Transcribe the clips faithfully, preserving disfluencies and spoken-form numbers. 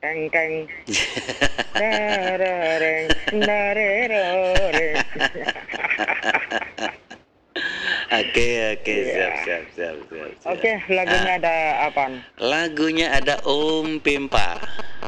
Keng keng. Darareng, dareroreng. Oke, oke, siap, Iya. siap, siap, siap, siap. Oke, lagunya Ah, ada apaan? lagunya ada Om Pimpa.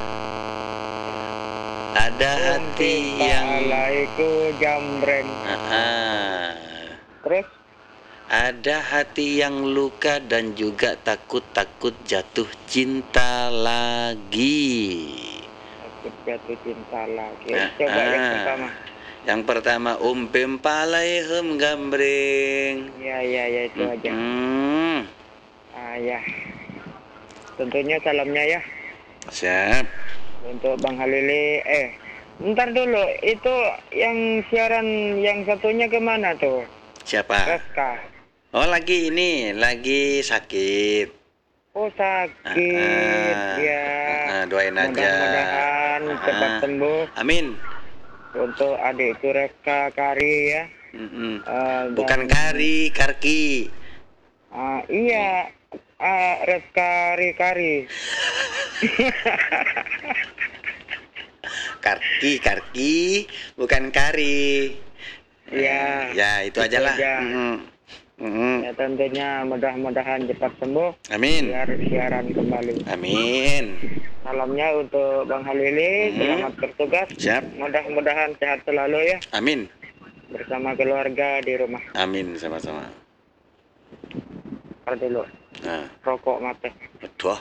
Ada hati Umpi yang palaiku jambreng. Ah, ah. Terus Ada hati yang luka dan juga takut-takut jatuh cinta lagi. takut jatuh cinta lagi. Ah, Coba yang ah. pertama. Yang pertama Um Pimpalai hem gambreng. Iya, iya, ya itu aja. Mm-mm. Ah, ya. Tentunya salamnya ya Siap. untuk Bang Halili. Eh, ntar dulu. Itu yang siaran yang satunya kemana tuh? Siapa? Reska. Oh, lagi ini, lagi sakit. Oh, Ah, sakit. ah, Ya. ah, ah, doain aja. Mudah-mudahan Ah, cepat ah. sembuh. Amin. Untuk adikku Reska Kari ya. Mm-mm. Eh, Bukan dan kari, karki. ah, iya, ah, Reska Kari. Karki, karki, bukan kari. Eh, Iya, ya itu itu aja lah. aja. Mm-mm. Mm-mm. Ya tentunya mudah-mudahan cepat sembuh Amin. biar siaran kembali. Amin. Salamnya untuk Bang Halili, Mm-mm. selamat bertugas. Siap. Mudah-mudahan sehat selalu ya Amin. bersama keluarga di rumah. Amin sama-sama. Ntar dulu, Nah, rokok mati. betul.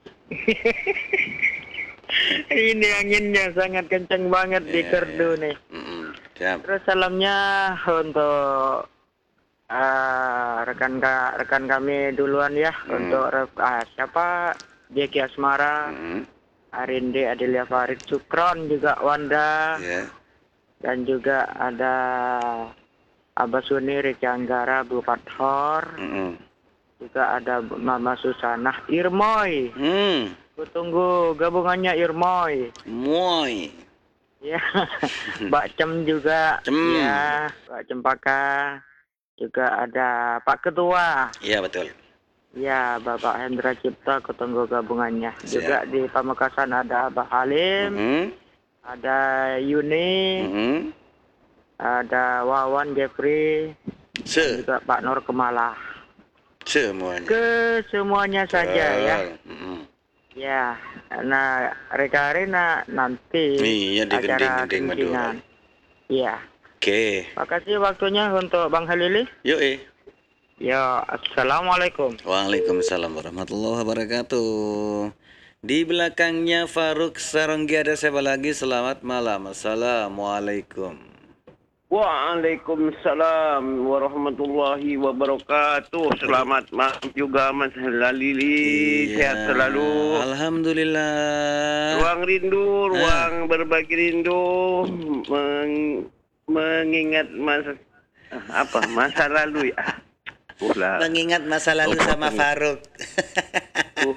Ini anginnya sangat kenceng banget di Iya, Kerdu iya. nih. Mm-mm. Siap. Terus salamnya untuk ah, rekan ka- rekan kami duluan ya Mm. untuk ref- ah, siapa Jeki Asmara, Mm. Arinde Adelia Farid Sukron juga Wanda Ya. dan juga ada Abah Suni Riki Anggara Bu Fathor, Mm-mm. juga ada Mama Susanah Irmoy. Hmm. Ku tunggu gabungannya Irmoy. Moy. Ya, Mbak Cem juga. Cem. Ya, Mbak Cempaka. Juga ada Pak Ketua. Iya betul. Ya, Bapak Hendra Cipta ketunggu gabungannya. Siap. Juga di Pamekasan ada Abah Halim, Mm-mm. ada Yuni, Mm-mm. ada Wawan Jeffrey, dan Se. juga Pak Nur Kemalah. Semuanya. Ke semuanya saja ya. Betul. Mm-mm. Ya, nah Reka Arena nanti Iya di acara gending-gending Madura. kencingan. Iya. Oke. Makasih waktunya untuk Bang Halili. Yuk eh. Ya, Assalamualaikum. Waalaikumsalam warahmatullahi wabarakatuh. Di belakangnya Faruk Saronggi ada siapa lagi? Selamat malam. Assalamualaikum. Waalaikumsalam warahmatullahi wabarakatuh. Selamat malam juga Mas Halili. Sehat selalu. Alhamdulillah. Ruang rindu, ruang berbagi rindu, meng- mengingat masa apa masa lalu ya. Ulah. Mengingat masa lalu sama Faruk. Uh.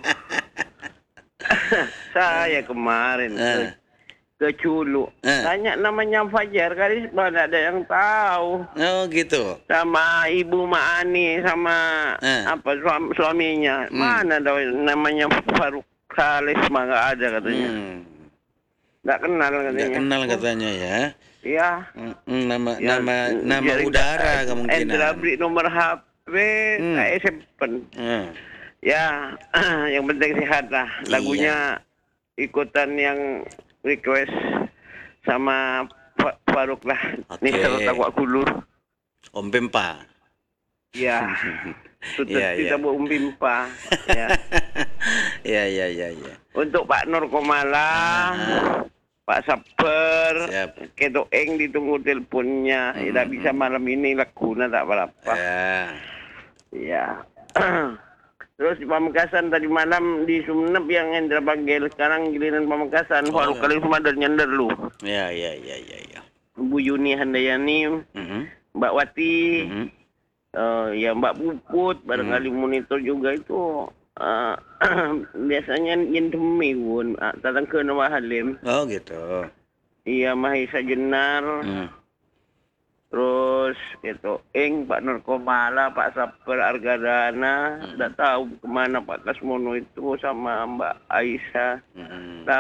Saya kemarin ke, Eh. ke Culu. Eh. Tanya namanya Fajar kali mana ada yang tahu. Oh gitu. Sama Ibu Maani sama Eh. apa suam- suaminya. Hmm. Mana ada namanya Faruk Khalis mah nggak ada katanya. Hmm. Nggak kenal katanya. Nggak kenal katanya ya. Iya. Mm, nama Ya, nama nama jadi udara nggak- kemungkinan. Endra beli nomor H P Hmm. saya simpen. Eh. Ya, yang penting sehat lah. Lagunya ikutan yang request sama Fa- Faruk lah. Oke. Nih serta Wak Kulur. Om Pempa. Ya. Sudah Iya, iya. kita mau umpimpa. Ya. Ya ya ya ya. Untuk Pak Nur Komala, Ah. Pak Saper, Siap. Keto Eng ditunggu teleponnya. Hmm. Tidak bisa malam ini laguna tak apa-apa. Ya. Ya. Terus di Pamekasan tadi malam di Sumenep yang Hendra panggil, sekarang giliran Pamekasan. Oh, Faruk ya. kali semua dari nyender lu. Ya ya ya ya ya. Bu Yuni Handayani, Mhm. Mbak Wati, Mhm. eh, ya Mbak Puput, barangkali Hmm. monitor juga itu. eh, biasanya nyendemi pun ah, datang ke Nawah Halim. Oh gitu. Iya Mahisa Jenar, Hmm. terus itu Eng, Pak Nur Komala, Pak Saper Argadana, Hmm. tidak tahu kemana Pak Kasmono itu sama Mbak Aisyah. Mhm.